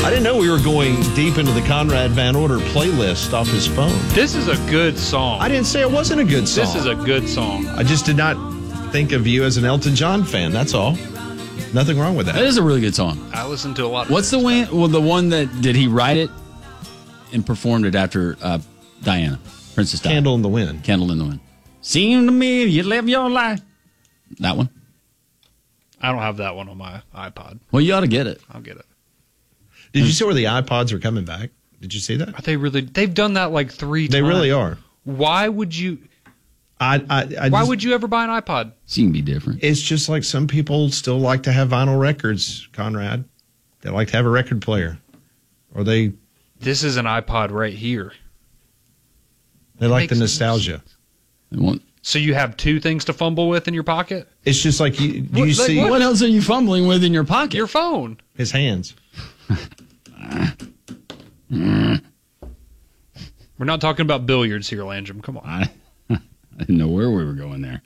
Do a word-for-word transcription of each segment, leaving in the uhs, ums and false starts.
I didn't know we were going deep into the Conrad Van Order playlist off his phone. This is a good song. I didn't say it wasn't a good song. This is a good song. I just did not think of you as an Elton John fan. That's all. Nothing wrong with that. That is a really good song. I listened to a lot of What's the one? Well, the one that did he write it and performed it after uh, Diana, Princess Diana? Candle in the Wind. Candle in the Wind. Seem to me you live your life. That one. I don't have that one on my iPod. Well, you ought to get it. I'll get it. Did you see where the iPods are coming back? Did you see that? Are they really? They've done that like three They times. really are. Why would you? I, I, I Why just, would you ever buy an iPod? So you can be different. It's just like some people still like to have vinyl records, Conrad. They like to have a record player. Or they This is an iPod right here. they like the Makes no nostalgia. They want- So you have two things to fumble with in your pocket? It's just like you, do you What- like see what? What else are you fumbling with in your pocket? Your phone. his hands. We're not talking about billiards here, Landrum. Come on. I, I didn't know where we were going there.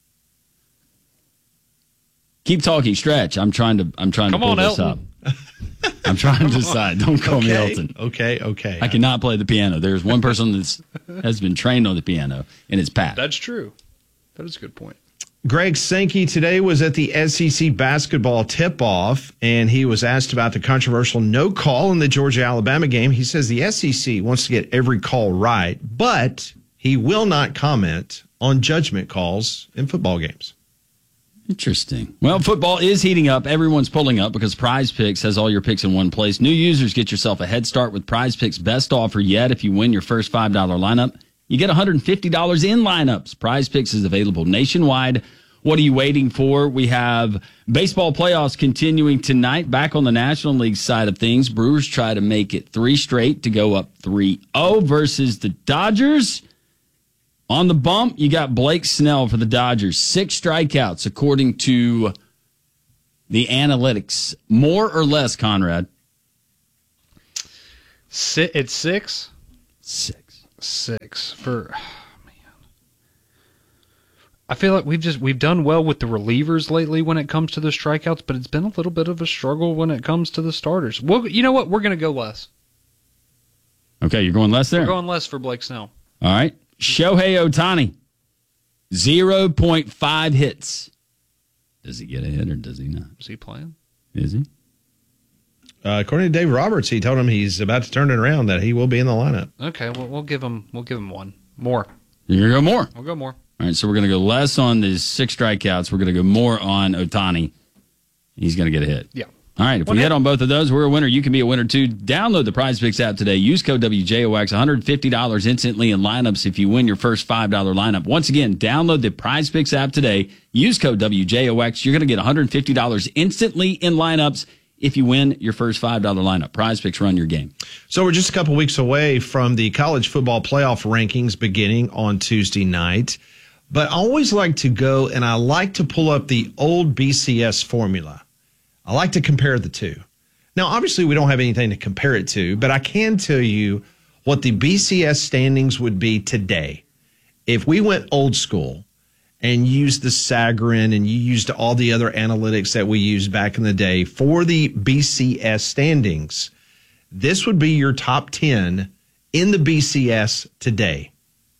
Keep talking, stretch. I'm trying to. I'm trying Come to pull on, this Elton. up. I'm trying to decide. Don't call me Okay, Elton. okay, okay. I cannot play the piano. There's one person that's has been trained on the piano, and it's Pat. That's true. That is a good point. Greg Sankey today was at the S E C basketball tip-off, and he was asked about the controversial no call in the Georgia-Alabama game. He says the S E C wants to get every call right, but he will not comment on judgment calls in football games. Interesting. Well, football is heating up. Everyone's pulling up because Prize Picks has all your picks in one place. New users get yourself a head start with Prize Picks' best offer yet. If you win your first five dollars lineup, you get one hundred fifty dollars in lineups. Prize Picks is available nationwide. What are you waiting for? We have baseball playoffs continuing tonight. Back on the National League side of things, Brewers try to make it three straight to go up three oh versus the Dodgers. On the bump, you got Blake Snell for the Dodgers. Six strikeouts, according to the analytics. More or less, Conrad? Si- it's six? Six. Six. For, oh, man. I feel like we've just we've done well with the relievers lately when it comes to the strikeouts, but it's been a little bit of a struggle when it comes to the starters. Well, you know what? We're going to go less. Okay, you're going less there? We're going less for Blake Snell. All right. Shohei Ohtani, zero point five hits. Does he get a hit or does he not? Is he playing? Is he? Uh, according to Dave Roberts, he told him he's about to turn it around, that he will be in the lineup. Okay, well we'll give him we'll give him one more. You're going to go more. We'll go more. All right, so we're going to go less on the six strikeouts. We're going to go more on Ohtani. He's going to get a hit. Yeah. All right, if One we hit. hit on both of those, we're a winner. You can be a winner too. Download the Prize Picks app today. Use code W J O X, one hundred fifty dollars instantly in lineups if you win your first five dollars lineup. Once again, download the Prize Picks app today. Use code W J O X. You're going to get one hundred fifty dollars instantly in lineups if you win your first five dollars lineup. Prize Picks, run your game. So we're just a couple weeks away from the college football playoff rankings beginning on Tuesday night. But I always like to go and I like to pull up the old B C S formula. I like to compare the two. Now, obviously, we don't have anything to compare it to, but I can tell you what the B C S standings would be today. If we went old school and used the Sagarin and you used all the other analytics that we used back in the day for the B C S standings, this would be your top ten in the B C S today.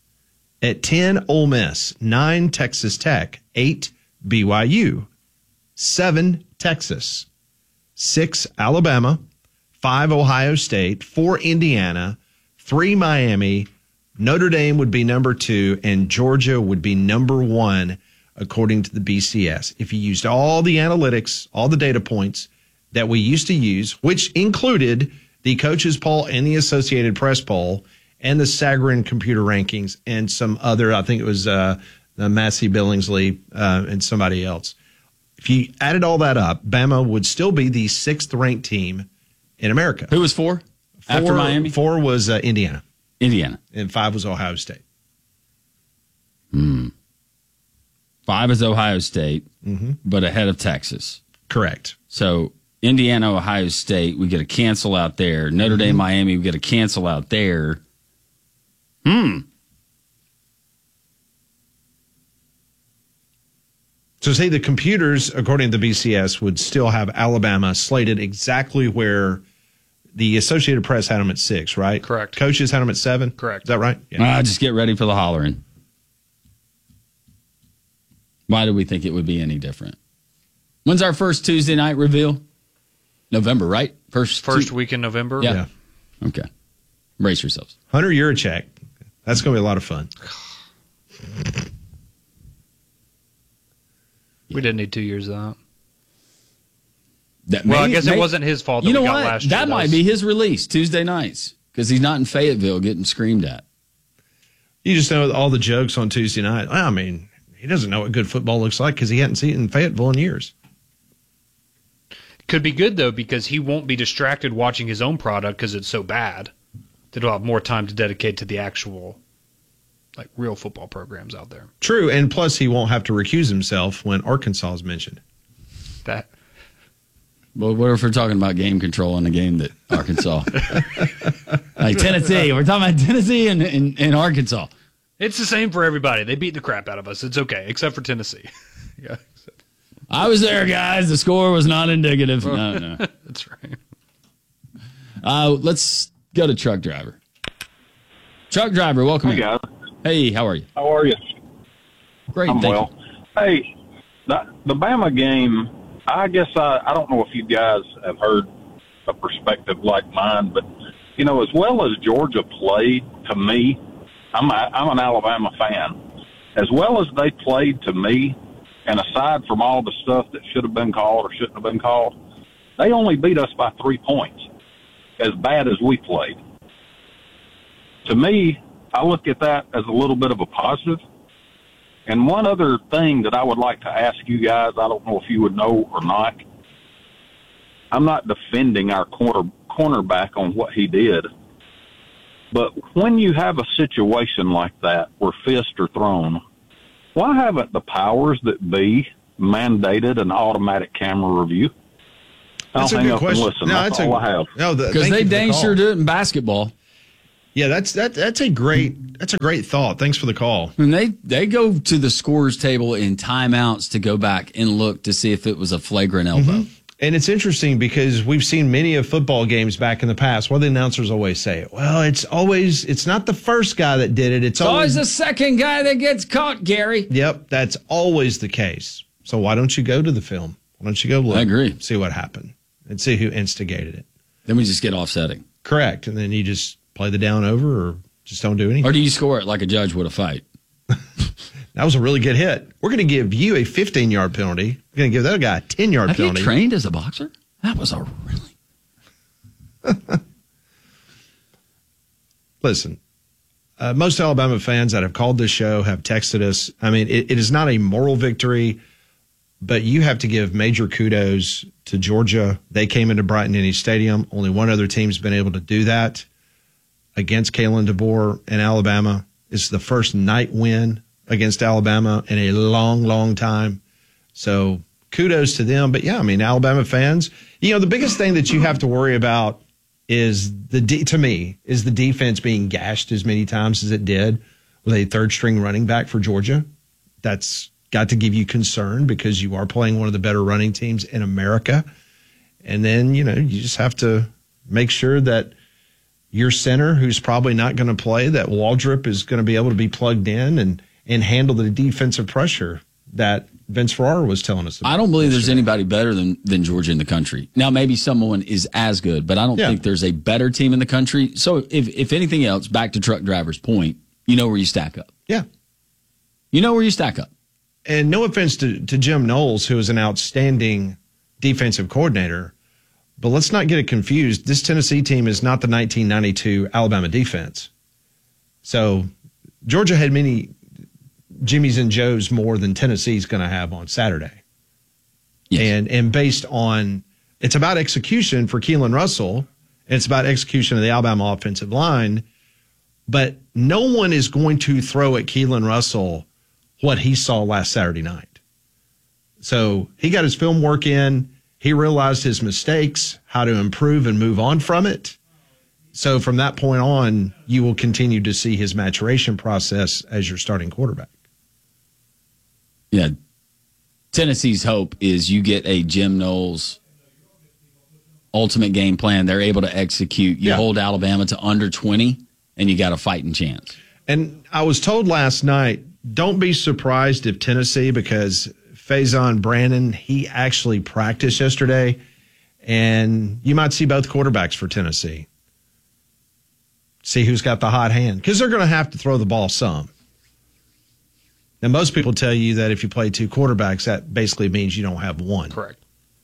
At ten, Ole Miss, nine, Texas Tech, eight, B Y U, seven, Texas, six, Alabama, five, Ohio State, four, Indiana, three, Miami, Notre Dame would be number two, and Georgia would be number one, according to the B C S. If you used all the analytics, all the data points that we used to use, which included the coaches poll and the Associated Press poll and the Sagarin computer rankings and some other, I think it was uh, the Massey Billingsley uh, and somebody else. If you added all that up, Bama would still be the sixth ranked team in America. Who was four, four after Miami? Four was uh, Indiana. Indiana. And five was Ohio State. Hmm. Five is Ohio State, Mm-hmm. but ahead of Texas. Correct. So Indiana, Ohio State, we get a cancel out there. Notre Dame, Miami, we get a cancel out there. Hmm. So say the computers, according to the B C S, would still have Alabama slated exactly where the Associated Press had them at six, right? Correct. Coaches had them at seven? Correct. Is that right? Yeah. Uh, just get ready for the hollering. Why do we think it would be any different? When's our first Tuesday night reveal? November, right? First First two- week in November? Yeah. yeah. Okay. Brace yourselves. Hunter Yurachek. That's going to be a lot of fun. We didn't need two years of that. That Well, may- I guess may- it wasn't his fault that You know we got what? last year. That might was- be his release Tuesday nights because he's not in Fayetteville getting screamed at. You just know all the jokes on Tuesday night. I mean, he doesn't know what good football looks like because he hadn't seen it in Fayetteville in years. Could be good, though, because he won't be distracted watching his own product because it's so bad that he'll have more time to dedicate to the actual, like, real football programs out there. True, and plus he won't have to recuse himself when Arkansas is mentioned. That Well, what if we're talking about game control in a game that Arkansas, like Tennessee? We're talking about Tennessee and, and, and Arkansas. It's the same for everybody. They beat the crap out of us. It's okay, except for Tennessee. Yeah, I was there, guys. The score was not indicative. No, no. that's right. Uh, let's go to truck driver. Truck driver, welcome. Hey, in. guys. Hey, how are you? How are you? Great. I'm thank well. Hey, the, the Bama game, I guess I, I don't know if you guys have heard a perspective like mine, but, you know, as well as Georgia played, to me, I'm, a, I'm an Alabama fan. As well as they played to me, and aside from all the stuff that should have been called or shouldn't have been called, they only beat us by three points, as bad as we played. To me, I look at that as a little bit of a positive. And one other thing that I would like to ask you guys, I don't know if you would know or not. I'm not defending our corner, cornerback on what he did. But when you have a situation like that where fists are thrown, why haven't the powers that be mandated an automatic camera review? I'll That's a hang good up question. and listen. No, That's that's all a, I have. No, the, Because thank they you for the dang call. sure do it in basketball. Yeah, that's that. That's a great. That's a great thought. Thanks for the call. And they, they go to the scorer's table in timeouts to go back and look to see if it was a flagrant elbow. Mm-hmm. And it's interesting because we've seen many of football games back in the past. What do the announcers always say? Well, it's always it's not the first guy that did it. It's, It's always, always the second guy that gets caught, Gary. Yep, that's always the case. So why don't you go to the film? Why don't you go look? I agree. See what happened and see who instigated it. Then we just get offsetting. Correct. And then you just play the down over or just don't do anything. Or do you score it like a judge would a fight? That was a really good hit. We're going to give you a fifteen-yard penalty. We're going to give that guy a ten-yard Have penalty. you trained as a boxer? That was a really... Listen, uh, most Alabama fans that have called this show have texted us. I mean, it, it is not a moral victory, but you have to give major kudos to Georgia. They came into Bryant-Denny Stadium. Only one other team's been able to do that against Kalen DeBoer and Alabama. It's the first night win against Alabama in a long, long time. So kudos to them. But, yeah, I mean, Alabama fans, you know, the biggest thing that you have to worry about is the de- to me is the defense being gashed as many times as it did with a third string running back for Georgia. That's got to give you concern because you are playing one of the better running teams in America. And then, you know, you just have to make sure that your center, who's probably not going to play, that Waldrop is going to be able to be plugged in and, and handle the defensive pressure that Vince Ferrara was telling us about. I don't believe there's anybody better than, than Georgia in the country. Now, maybe someone is as good, but I don't Yeah. think there's a better team in the country. So if, if anything else, back to truck driver's point, you know where you stack up. Yeah. You know where you stack up. And no offense to, to Jim Knowles, who is an outstanding defensive coordinator, but let's not get it confused. This Tennessee team is not the nineteen ninety-two Alabama defense. So Georgia had many Jimmys and Joes more than Tennessee's going to have on Saturday. Yes. And and based on, it's about execution for Keelan Russell, and it's about execution of the Alabama offensive line, but no one is going to throw at Keelan Russell what he saw last Saturday night. So he got his film work in. He realized his mistakes, how to improve and move on from it. So from that point on, you will continue to see his maturation process as your starting quarterback. Yeah. Tennessee's hope is you get a Jim Knowles ultimate game plan. They're able to execute. You Yeah. hold Alabama to under twenty, and you got a fighting chance. And I was told last night, don't be surprised if Tennessee, because Faison Brandon, he actually practiced yesterday, and you might see both quarterbacks for Tennessee. See who's got the hot hand, because they're going to have to throw the ball some. Now, most people tell you that if you play two quarterbacks, that basically means you don't have one. Correct.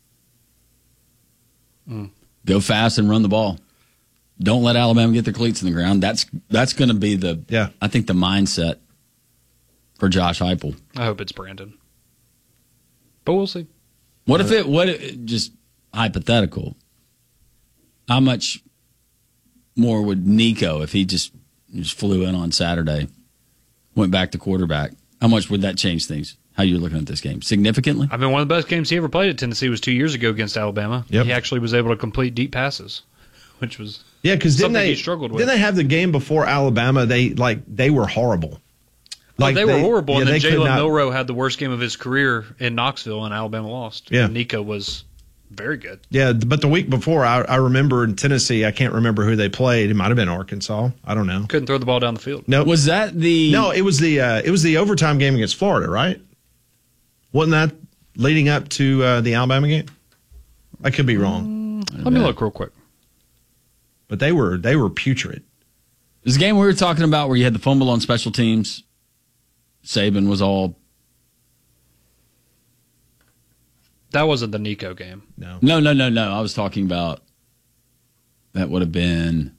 Mm. Go fast and run the ball. Don't let Alabama get their cleats in the ground. That's that's going to be the yeah. I think the mindset for Josh Heupel. I hope it's Brandon, but we'll see. What if it? What if, just hypothetical? How much more would Nico if he just just flew in on Saturday, went back to quarterback? How much would that change things? How you're looking at this game? Significantly? I mean, one of the best games he ever played at Tennessee was two years ago against Alabama. Yep. He actually was able to complete deep passes, which was yeah, because didn't something they he struggled with. Didn't they have the game before Alabama? They like they were horrible. Like oh, they, they were horrible, yeah, and then they could Jalen not- Milroe had the worst game of his career in Knoxville, and Alabama lost. Yeah. And Nico was very good. Yeah, but the week before, I, I remember in Tennessee, I can't remember who they played. It might have been Arkansas. I don't know. Couldn't throw the ball down the field. No, Was that the? no, it was the uh, it was the overtime game against Florida, right? Wasn't that leading up to uh, the Alabama game? I could be wrong, Let me look real quick. but they were they were putrid. This game we were talking about where you had the fumble on special teams. Saban was all That wasn't the Nico game. No, no, no, no, no. I was talking about that would have been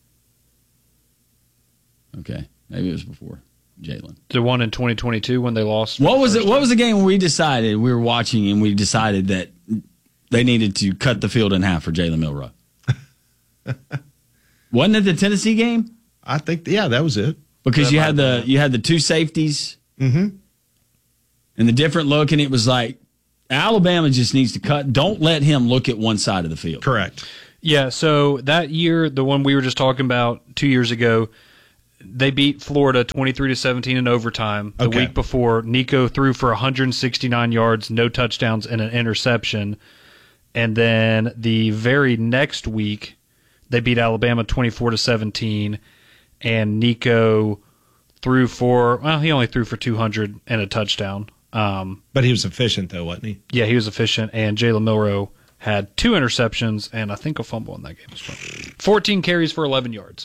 okay. Maybe it was before Jalen. The one in twenty twenty-two when they lost. What was it? What was the game where we decided we were watching and we decided that they needed to cut the field in half for Jalen Milroe? Wasn't it the Tennessee game? I think yeah, that was it. Because That you might had have the you had the two safeties Mm-hmm. and the different look, and it was like Alabama just needs to cut. Don't let him look at one side of the field. Correct. Yeah, so that year, the one we were just talking about two years ago, they beat Florida twenty-three to seventeen in overtime. The Okay. week before, Nico threw for one hundred sixty-nine yards, no touchdowns, and an interception. And then the very next week, they beat Alabama twenty-four to seventeen, and Nico threw for, well, he only threw for two hundred and a touchdown. Um, But he was efficient though, wasn't he? yeah, he was efficient, and Jalen Milroe had two interceptions and I think a fumble in that game as well. fourteen carries for eleven yards.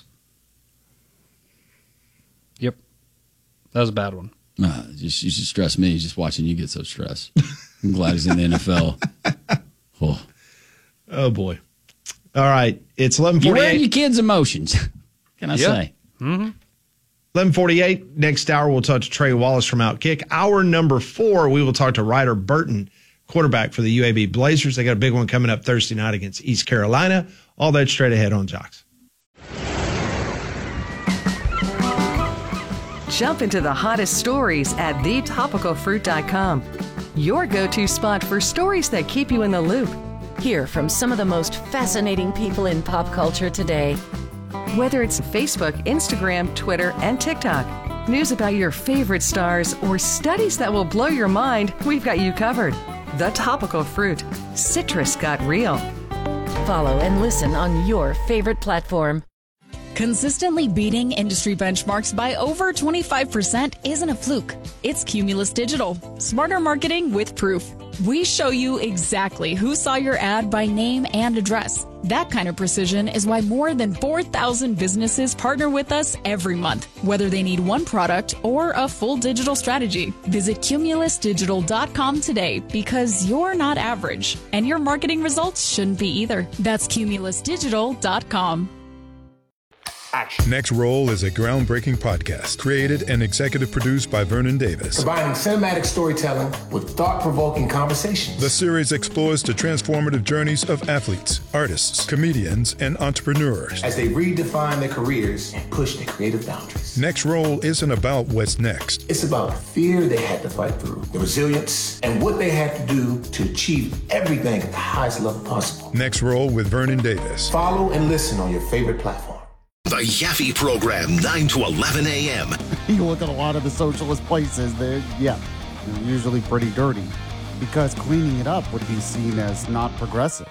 Yep. That was a bad one. Uh, just you should stress me just watching you get so stressed. I'm glad he's in the N F L. Oh. Oh boy. All right, it's eleven You're wearing forty-eight. your kids' emotions. Can I Yeah. say? eleven forty-eight. Next hour, we'll talk to Trey Wallace from Outkick. Hour number four, we will talk to Ryder Burton, quarterback for the U A B Blazers. They got a big one coming up Thursday night against East Carolina. All that straight ahead on Jocks. Jump into the hottest stories at the topical fruit dot com. Your go-to spot for stories that keep you in the loop. Hear from some of the most fascinating people in pop culture today. Whether it's Facebook, Instagram, Twitter, and TikTok. News about your favorite stars or studies that will blow your mind, we've got you covered. The Topical Fruit. Citrus got real. Follow and listen on your favorite platform. Consistently beating industry benchmarks by over twenty-five percent isn't a fluke. It's Cumulus Digital. Smarter marketing with proof. We show you exactly who saw your ad by name and address. That kind of precision is why more than four thousand businesses partner with us every month, whether they need one product or a full digital strategy. Visit cumulus digital dot com today because you're not average, and your marketing results shouldn't be either. That's cumulus digital dot com. Next Roll is a groundbreaking podcast created and executive produced by Vernon Davis. Combining cinematic storytelling with thought-provoking conversations. The series explores the transformative journeys of athletes, artists, comedians, and entrepreneurs as they redefine their careers and push their creative boundaries. Next Roll isn't about what's next. It's about the fear they had to fight through, the resilience, and what they had to do to achieve everything at the highest level possible. Next Roll with Vernon Davis. Follow and listen on your favorite platform. The Yaffe Program, nine to eleven a.m. You look at a lot of the socialist places, they're, yeah, they're usually pretty dirty because cleaning it up would be seen as not progressive.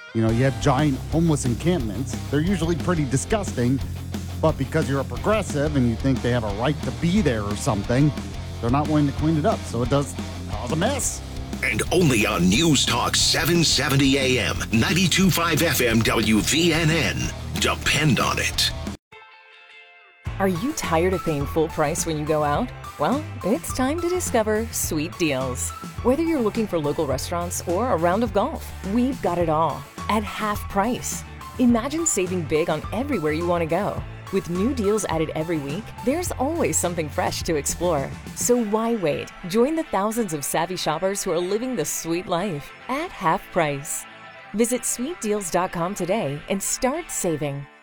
You know, you have giant homeless encampments. They're usually pretty disgusting, but because you're a progressive and you think they have a right to be there or something, they're not willing to clean it up. So it does cause a mess. And only on News Talk seven seventy A M, ninety-two point five F M W V N N. Depend on it. Are you tired of paying full price when you go out? Well, it's time to discover Sweet Deals. Whether you're looking for local restaurants or a round of golf, we've got it all at half price. Imagine saving big on everywhere you want to go. With new deals added every week, there's always something fresh to explore. So why wait? Join the thousands of savvy shoppers who are living the sweet life at half price. Visit sweet deals dot com today and start saving.